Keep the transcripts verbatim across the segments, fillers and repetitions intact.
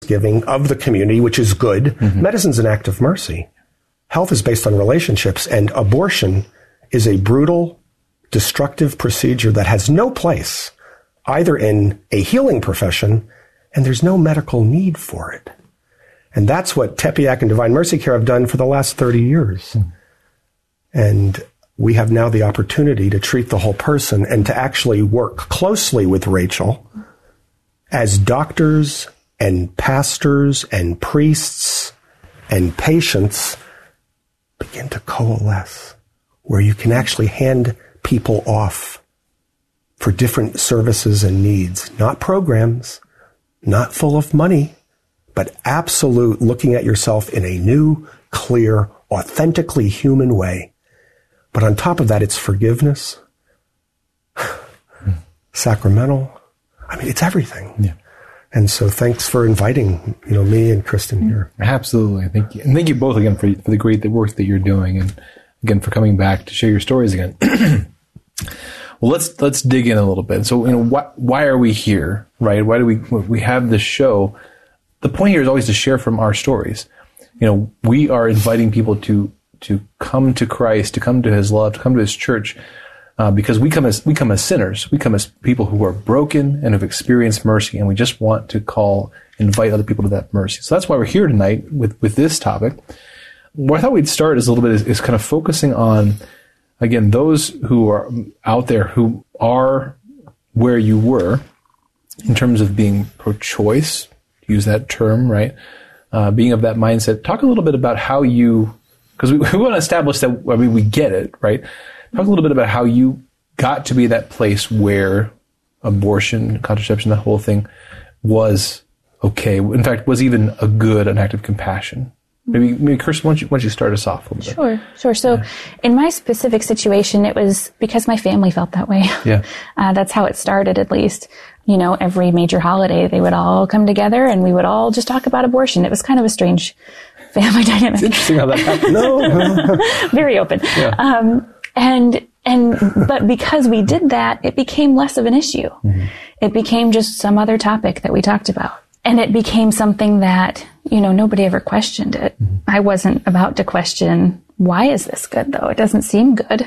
giving of the community, which is good. Mm-hmm. Medicine's an act of mercy. Health is based on relationships, and abortion is a brutal, destructive procedure that has no place either in a healing profession, and there's no medical need for it. And that's what Tepeyac and Divine Mercy Care have done for the last thirty years. Mm. And we have now the opportunity to treat the whole person and to actually work closely with Rachel as doctors and pastors and priests and patients begin to coalesce, where you can actually hand people off for different services and needs, not programs, not full of money, but absolute looking at yourself in a new, clear, authentically human way. But on top of that, it's forgiveness, sacramental. I mean, it's everything. Yeah. And so thanks for inviting, you know, me and Kristen here. Absolutely. Thank you. And thank you both again for, for the great work that you're doing, and again for coming back to share your stories again. Well, let's let's dig in a little bit. So, you know, why why are we here, right? Why do we we have this show? The point here is always to share from our stories. You know, we are inviting people to to come to Christ, to come to His love, to come to His church, uh, because we come as we come as sinners. We come as people who are broken and have experienced mercy, and we just want to call, invite other people to that mercy. So that's why we're here tonight with with this topic. What I thought we'd start is a little bit is, is kind of focusing on, again, those who are out there who are where you were in terms of being pro-choice, use that term, right? Uh, being of that mindset. Talk a little bit about how you, because we, we want to establish that, I mean, we get it, right? Talk a little bit about how you got to be that place where abortion, contraception, the whole thing was okay. In fact, was even a good, an act of compassion. Maybe, maybe Kirsten, why don't you, why don't you start us off a little bit? Sure, sure. So yeah. in my specific situation, it was because my family felt that way. Yeah. Uh, that's how it started, at least. You know, every major holiday, they would all come together and we would all just talk about abortion. It was kind of a strange family dynamic. It's interesting how that happened. No. Very open. Yeah. Um, and, and, but because we did that, it became less of an issue. Mm-hmm. It became just some other topic that we talked about. And it became something that, you know, nobody ever questioned it. Mm-hmm. I wasn't about to question, why is this good, though? It doesn't seem good.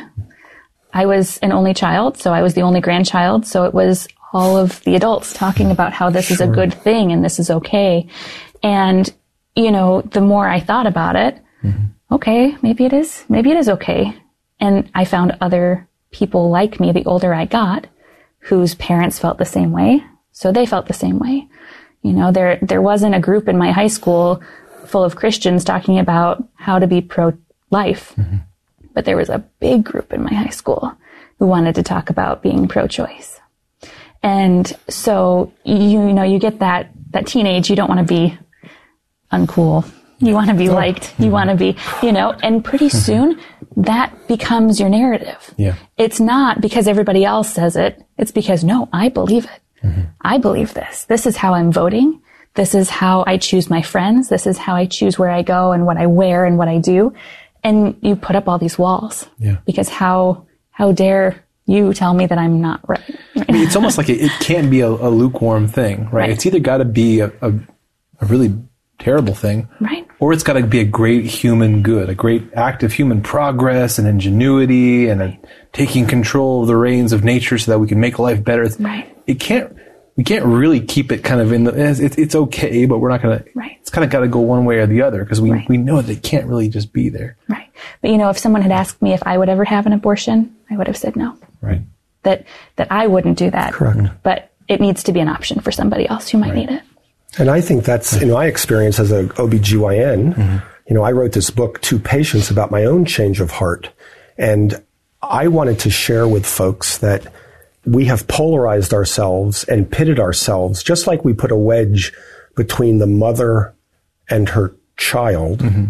I was an only child, so I was the only grandchild, so it was all of the adults talking about how this sure. is a good thing and this is okay. And, you know, the more I thought about it, mm-hmm. okay, maybe it is, maybe it is okay. And I found other people like me, the older I got, whose parents felt the same way, so they felt the same way. You know, there, there wasn't a group in my high school full of Christians talking about how to be pro-life, mm-hmm. but there was a big group in my high school who wanted to talk about being pro-choice. And so, you, you know, you get that, that teenage, you don't want to be uncool. You want to be liked. Mm-hmm. You want to be, you know, and pretty soon that becomes your narrative. Yeah. It's not because everybody else says it. It's because, no, I believe it. Mm-hmm. I believe this. This is how I'm voting. This is how I choose my friends. This is how I choose where I go and what I wear and what I do. And you put up all these walls. Yeah. Because how, how dare you tell me that I'm not right? I mean, it's almost like it, it can't be a, a lukewarm thing, right? right. It's either got to be a, a, a really terrible thing, right? Or it's got to be a great human good, a great act of human progress and ingenuity and a, taking control of the reins of nature so that we can make life better. Right. It can't, we can't really keep it kind of in the, it's, it's okay, but we're not going to, right. It's kind of got to go one way or the other because we, right. we know that it can't really just be there. Right. But you know, if someone had asked me if I would ever have an abortion, I would have said no. Right. That, that I wouldn't do that. Correct. But it needs to be an option for somebody else who might right. need it. And I think that's, in my experience as a O B G Y N, mm-hmm. you know, I wrote this book to patients about my own change of heart. And I wanted to share with folks that we have polarized ourselves and pitted ourselves, just like we put a wedge between the mother and her child mm-hmm.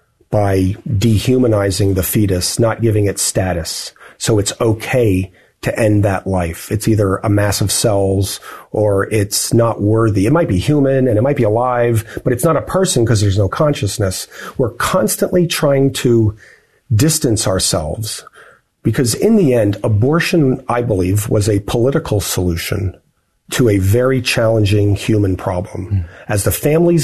by dehumanizing the fetus, not giving it status. So it's okay to end that life. It's either a mass of cells or it's not worthy. It might be human and it might be alive, but it's not a person because there's no consciousness. We're constantly trying to distance ourselves because in the end, abortion, I believe, was a political solution to a very challenging human problem. Mm. As the families